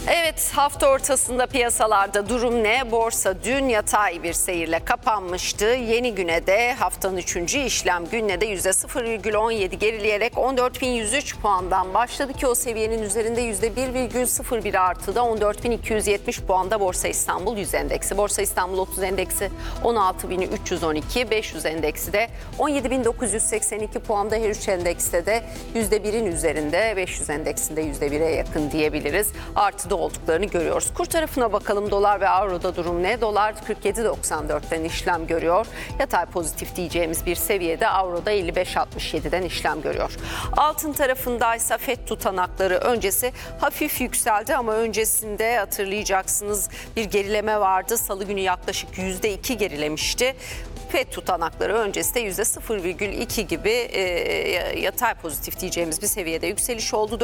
Evet, hafta ortasında piyasalarda durum ne? Borsa dün yatay bir seyirle kapanmıştı. Yeni güne de haftanın 3. işlem gününe de %0,17 gerileyerek 14.103 puandan başladı ki o seviyenin üzerinde %1,01 artıda 14.270 puanda Borsa İstanbul 100 endeksi. Borsa İstanbul 30 endeksi 16.312, 500 endeksi de 17.982 puanda, her üç endekste de %1'in üzerinde, 500 endeksinde %1'e yakın diyebiliriz. Artıda olduklarını görüyoruz. Kur tarafına bakalım, dolar ve avroda durum ne? Dolar 47.94'ten işlem görüyor. Yatay pozitif diyeceğimiz bir seviyede, avroda 55.67'den işlem görüyor. Altın tarafındaysa FED tutanakları öncesi hafif yükseldi ama öncesinde hatırlayacaksınız bir gerileme vardı. Salı günü yaklaşık %2 gerilemişti. FED tutanakları öncesinde %0,2 gibi yatay pozitif diyeceğimiz bir seviyede yükseliş oldu.